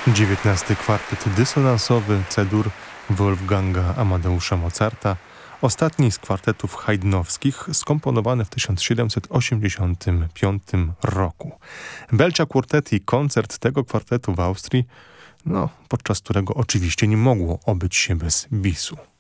XIX kwartet dysonansowy C-dur Wolfganga Amadeusza Mozarta, ostatni z kwartetów haydnowskich, skomponowany w 1785 roku. Belcia Quartet i koncert tego kwartetu w Austrii, podczas którego oczywiście nie mogło obyć się bez bisu.